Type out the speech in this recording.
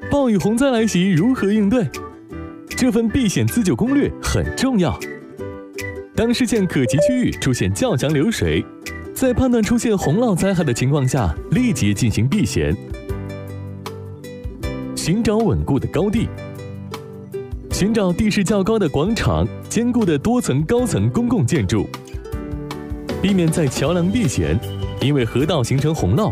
暴雨洪灾来袭如何应对？这份避险自救攻略很重要。当视线可及区域出现较强流水，在判断出现洪涝灾害的情况下，立即进行避险。寻找稳固的高地，寻找地势较高的广场、坚固的多层高层公共建筑，避免在桥梁避险，因为河道形成洪涝，